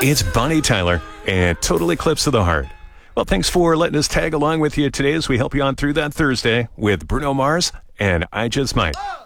It's Bonnie Tyler and Total Eclipse of the Heart. Well, thanks for letting us tag along with you today as we help you on through that Thursday with Bruno Mars and I Just Might.